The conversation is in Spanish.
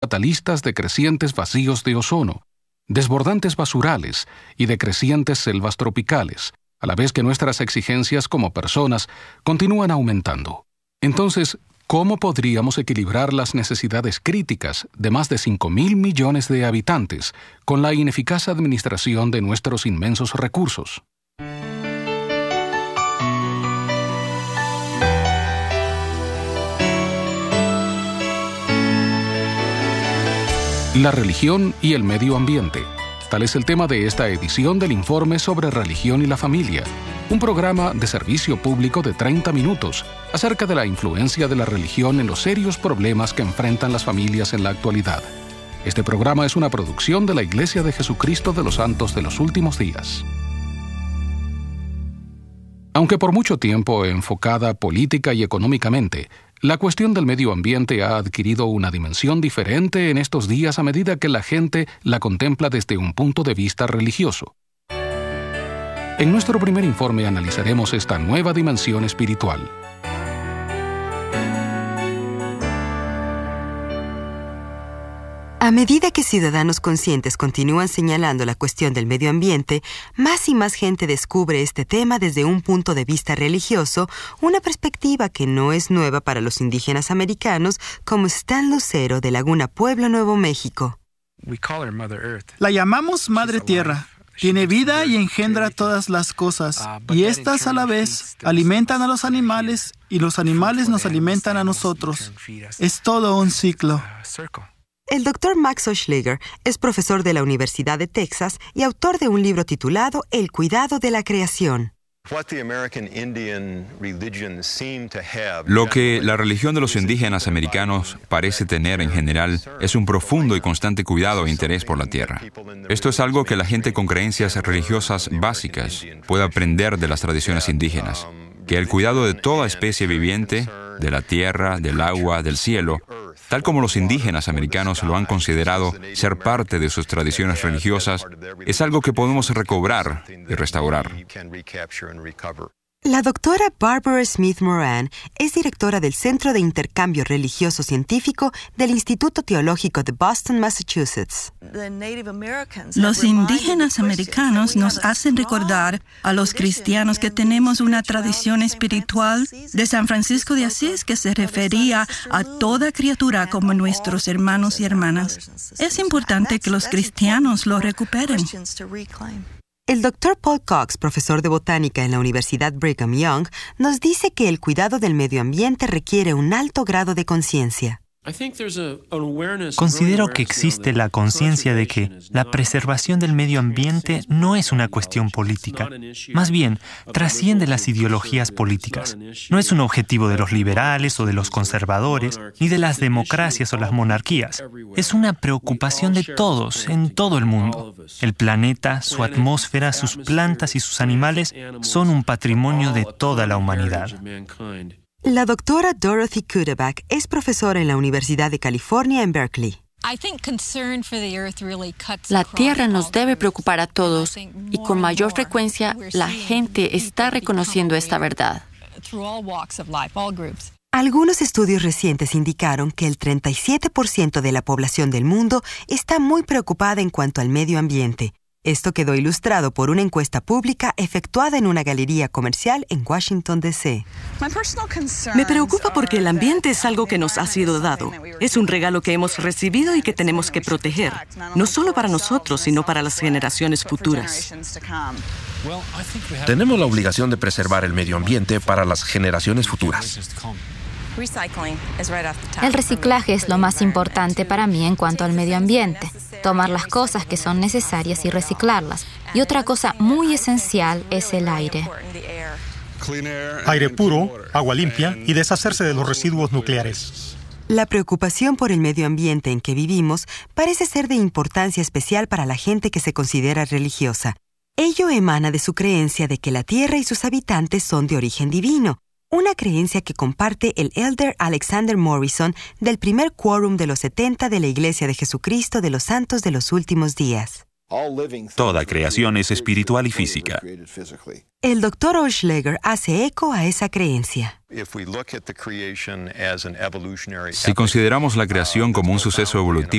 fatalistas de crecientes vacíos de ozono, desbordantes basurales y de crecientes selvas tropicales, a la vez que nuestras exigencias como personas continúan aumentando. Entonces, ¿cómo podríamos equilibrar las necesidades críticas de más de 5.000 millones de habitantes con la ineficaz administración de nuestros inmensos recursos? La religión y el medio ambiente. Tal es el tema de esta edición del Informe sobre Religión y la Familia, un programa de servicio público de 30 minutos acerca de la influencia de la religión en los serios problemas que enfrentan las familias en la actualidad. Este programa es una producción de la Iglesia de Jesucristo de los Santos de los Últimos Días. Aunque por mucho tiempo enfocada política y económicamente, la cuestión del medio ambiente ha adquirido una dimensión diferente en estos días a medida que la gente la contempla desde un punto de vista religioso. En nuestro primer informe analizaremos esta nueva dimensión espiritual. A medida que ciudadanos conscientes continúan señalando la cuestión del medio ambiente, más y más gente descubre este tema desde un punto de vista religioso, una perspectiva que no es nueva para los indígenas americanos como Stan Lucero de Laguna Pueblo, Nuevo México. La llamamos Madre Tierra. Tiene vida y engendra todas las cosas, y éstas a la vez alimentan a los animales y los animales nos alimentan a nosotros. Es todo un ciclo. El Dr. Max Oschlager es profesor de la Universidad de Texas y autor de un libro titulado El cuidado de la creación. Lo que la religión de los indígenas americanos parece tener en general es un profundo y constante cuidado e interés por la tierra. Esto es algo que la gente con creencias religiosas básicas puede aprender de las tradiciones indígenas, que el cuidado de toda especie viviente, de la tierra, del agua, del cielo, tal como los indígenas americanos lo han considerado ser parte de sus tradiciones religiosas, es algo que podemos recobrar y restaurar. La doctora Barbara Smith Moran es directora del Centro de Intercambio Religioso Científico del Instituto Teológico de Boston, Massachusetts. Los indígenas americanos nos hacen recordar a los cristianos que tenemos una tradición espiritual de San Francisco de Asís que se refería a toda criatura como nuestros hermanos y hermanas. Es importante que los cristianos lo recuperen. El Dr. Paul Cox, profesor de botánica en la Universidad Brigham Young, nos dice que el cuidado del medio ambiente requiere un alto grado de conciencia. Considero que existe la conciencia de que la preservación del medio ambiente no es una cuestión política. Más bien, trasciende las ideologías políticas. No es un objetivo de los liberales o de los conservadores, ni de las democracias o las monarquías. Es una preocupación de todos, en todo el mundo. El planeta, su atmósfera, sus plantas y sus animales son un patrimonio de toda la humanidad. La doctora Dorothy Kudeback es profesora en la Universidad de California en Berkeley. La Tierra nos debe preocupar a todos y con mayor frecuencia la gente está reconociendo esta verdad. Algunos estudios recientes indicaron que el 37% de la población del mundo está muy preocupada en cuanto al medio ambiente. Esto quedó ilustrado por una encuesta pública efectuada en una galería comercial en Washington, D.C. Me preocupa porque el ambiente es algo que nos ha sido dado. Es un regalo que hemos recibido y que tenemos que proteger, no solo para nosotros, sino para las generaciones futuras. Tenemos la obligación de preservar el medio ambiente para las generaciones futuras. El reciclaje es lo más importante para mí en cuanto al medio ambiente. Tomar las cosas que son necesarias y reciclarlas. Y otra cosa muy esencial es el aire. Aire puro, agua limpia y deshacerse de los residuos nucleares. La preocupación por el medio ambiente en que vivimos parece ser de importancia especial para la gente que se considera religiosa. Ello emana de su creencia de que la Tierra y sus habitantes son de origen divino. Una creencia que comparte el elder Alexander Morrison del primer quórum de los 70 de la Iglesia de Jesucristo de los Santos de los Últimos Días. Toda creación es espiritual y física. El Dr. Oschlager hace eco a esa creencia. Si consideramos la creación como un suceso evolutivo,